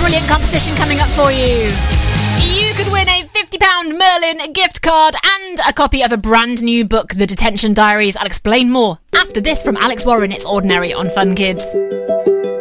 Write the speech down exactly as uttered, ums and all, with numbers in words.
brilliant competition coming up for you. You could win a fifty pounds Merlin gift card and a copy of a brand new book, The Detention Diaries. I'll explain more after this from Alex Warren. It's Ordinary on Fun Kids.